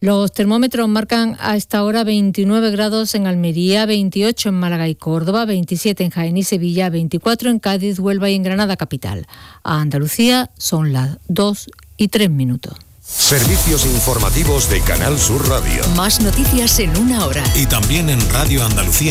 Los termómetros marcan a esta hora 29 grados en Almería, 28 en Málaga y Córdoba, 27 en Jaén y Sevilla, 24 en Cádiz, Huelva y en Granada capital. A Andalucía son las 2:03. Servicios informativos de Canal Sur Radio. Más noticias en una hora. Y también en Radio Andalucía